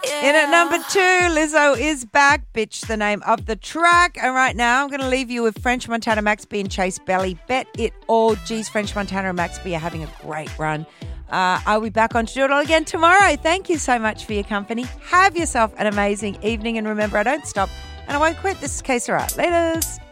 In at number 2, Lizzo is back. Bitch, the name of the track. And right now, I'm going to leave you with French Montana, Max B and Chase Belly. Bet it all. Geez, French Montana and Max B are having a great run. I'll be back on to do it all again tomorrow. Thank you so much for your company. Have yourself an amazing evening. And remember, I don't stop and I won't quit. This is Que Sera. Laters.